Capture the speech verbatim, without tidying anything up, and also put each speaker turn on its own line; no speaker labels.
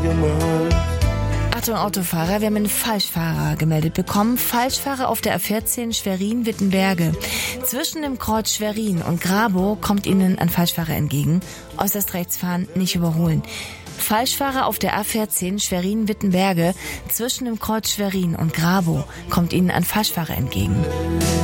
gemacht.
Achtung, Autofahrer, wir haben einen Falschfahrer gemeldet bekommen. Falschfahrer auf der A vierzehn Schwerin-Wittenberge. Zwischen dem Kreuz Schwerin und Grabow kommt Ihnen ein Falschfahrer entgegen. Äußerst rechts fahren, nicht überholen. Falschfahrer auf der A vierzehn Schwerin-Wittenberge. Zwischen dem Kreuz Schwerin und Grabow kommt Ihnen ein Falschfahrer entgegen.